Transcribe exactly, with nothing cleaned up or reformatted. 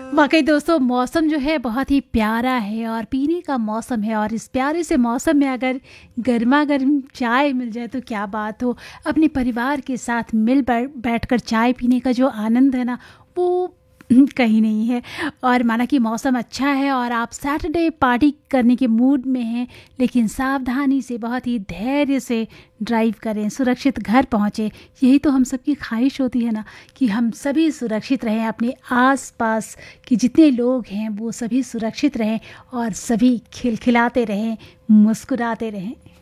वाकई दोस्तों मौसम जो है बहुत ही प्यारा है और पीने का मौसम है और इस प्यारे से मौसम में अगर गर्मा गर्म चाय मिल जाए तो क्या बात हो। अपने परिवार के साथ मिल बैठ बैठकर चाय पीने का जो आनंद है ना वो कहीं नहीं है। और माना कि मौसम अच्छा है और आप सैटरडे पार्टी करने के मूड में हैं, लेकिन सावधानी से बहुत ही धैर्य से ड्राइव करें, सुरक्षित घर पहुँचें। यही तो हम सबकी ख्वाहिश होती है ना कि हम सभी सुरक्षित रहें, अपने आसपास के जितने लोग हैं वो सभी सुरक्षित रहें और सभी खिलखिलाते रहें, मुस्कुराते रहें।